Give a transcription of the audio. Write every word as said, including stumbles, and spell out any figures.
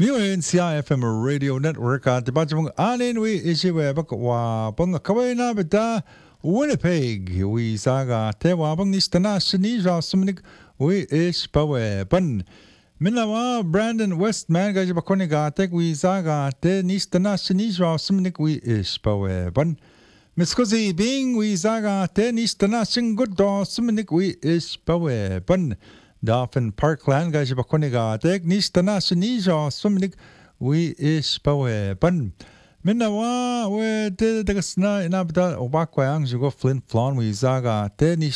Niuin C I F M Radio Network at the Bajamong Anin we ishiwe bakwa bang kawena beta Winnipeg we saga te wabang nistana shinija sumnik we ish pawe ban Minawa Brandon Westman gaji bakoniga tek we saga te nistana shinija sumnik we ish pawe ban Miskozi being we saga te nistana shingudo sumnik we ish pawe ban Dauphin Parkland gaji bakoniga tek nistana shinija sumnik we ish pawe ban Minawa we te tegasna inabda obakwa ang jugo Flin Flon we zaga te